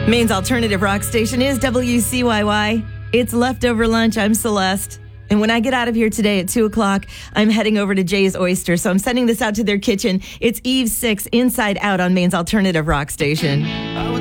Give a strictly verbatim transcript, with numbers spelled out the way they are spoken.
Maine's alternative rock station is W C Y Y. It's Leftover Lunch. I'm Celeste. And when I get out of here today at two o'clock, I'm heading over to Jay's Oyster. So I'm sending this out to their kitchen. It's Eve six, Inside Out on Maine's alternative rock station.